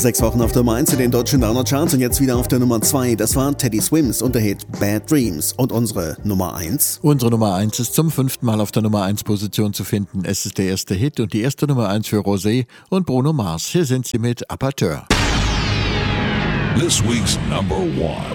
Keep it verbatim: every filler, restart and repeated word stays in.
Sechs Wochen auf der Nummer eins in den deutschen Downer-Charts und jetzt wieder auf der Nummer zwei. Das war Teddy Swims und der Hit Bad Dreams. Und unsere Nummer eins? Unsere Nummer eins ist zum fünften Mal auf der Nummer eins Position zu finden. Es ist der erste Hit und die erste Nummer eins für Rosé und Bruno Mars. Hier sind sie mit Aperteur. This week's number one.